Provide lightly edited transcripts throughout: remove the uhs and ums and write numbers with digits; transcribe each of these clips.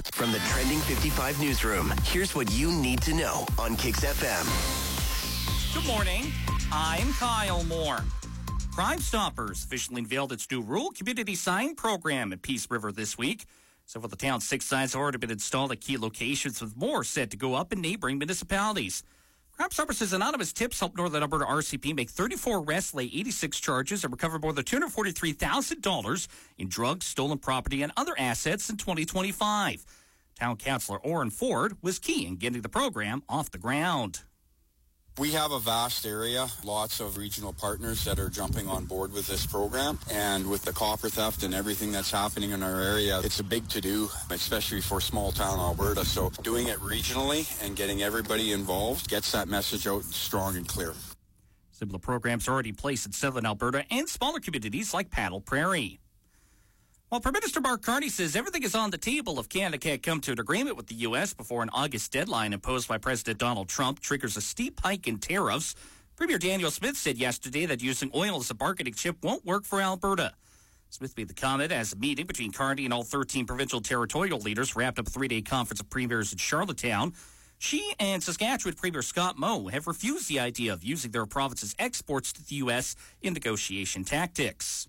From the Trending 55 newsroom, here's what you need to know on Kicks FM. Good morning. I'm Kyle Moore. Crime Stoppers officially unveiled its new rural community sign program at Peace River this week. Several of the town's 6 signs have already been installed at key locations, with more set to go up in neighboring municipalities. Crime Stoppers says anonymous tips helped Northern Alberta RCP make 34 arrests, lay 86 charges, and recover more than $243,000 in drugs, stolen property, and other assets in 2025. Town Councillor Orrin Ford was key in getting the program off the ground. We have a vast area, lots of regional partners that are jumping on board with this program. And with the copper theft and everything that's happening in our area, it's a big to-do, especially for small town Alberta. So doing it regionally and getting everybody involved gets that message out strong and clear. Similar programs are already in place in southern Alberta and smaller communities like Paddle Prairie. While Prime Minister Mark Carney says everything is on the table if Canada can't come to an agreement with the U.S. before an August deadline imposed by President Donald Trump triggers a steep hike in tariffs, Premier Daniel Smith said yesterday that using oil as a bargaining chip won't work for Alberta. Smith made the comment as a meeting between Carney and all 13 provincial territorial leaders wrapped up a 3-day conference of premiers in Charlottetown. She and Saskatchewan Premier Scott Moe have refused the idea of using their province's exports to the U.S. in negotiation tactics.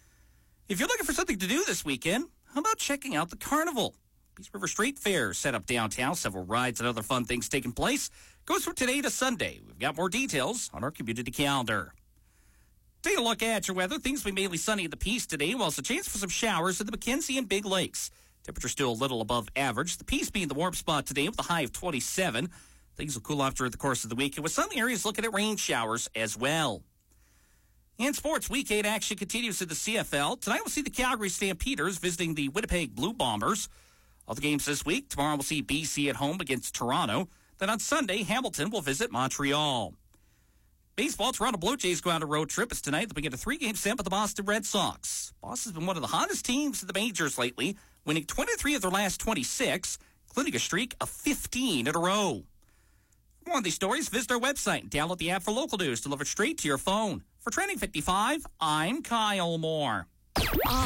If you're looking for something to do this weekend, how about checking out the Carnival? Peace River Street Fair set up downtown, several rides and other fun things taking place. Goes from today to Sunday. We've got more details on our community calendar. Taking a look at your weather, things will be mainly sunny in the Peace today, while there's a chance for some showers in the Mackenzie and Big Lakes. Temperature still a little above average. The Peace being the warm spot today with a high of 27. Things will cool off during the course of the week, and with some areas looking at rain showers as well. In sports, Week 8 action continues in the CFL. Tonight we'll see the Calgary Stampeders visiting the Winnipeg Blue Bombers. All the games this week, tomorrow we'll see BC at home against Toronto. Then on Sunday, Hamilton will visit Montreal. Baseball, Toronto Blue Jays go on a road trip. It's tonight. They'll begin a 3-game set with the Boston Red Sox. Boston's been one of the hottest teams in the majors lately, winning 23 of their last 26, including a streak of 15 in a row. For more on these stories, visit our website and download the app for local news delivered straight to your phone. For Trending 55, I'm Kyle Moore.